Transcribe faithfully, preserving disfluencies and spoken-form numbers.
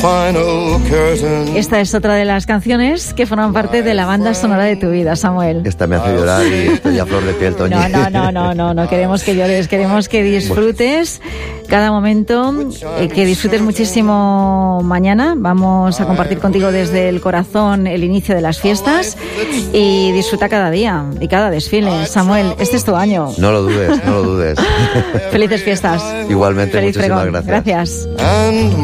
Esta es otra de las canciones que forman parte de la banda sonora de tu vida, Samuel. Esta me hace llorar y estoy a flor de piel, Toñi. No, no, no, no, no, no queremos que llores, queremos que disfrutes cada momento, eh, que disfrutes muchísimo mañana. Vamos a compartir contigo desde el corazón el inicio de las fiestas y disfruta cada día y cada desfile. Samuel, este es tu año. No lo dudes, no lo dudes. Felices fiestas. Igualmente, Feliz muchísimas pregón. gracias. Gracias.